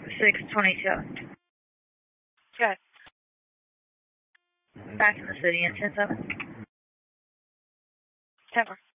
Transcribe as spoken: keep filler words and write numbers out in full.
six twenty-two. Okay. Back in the city in ten seven. ten four.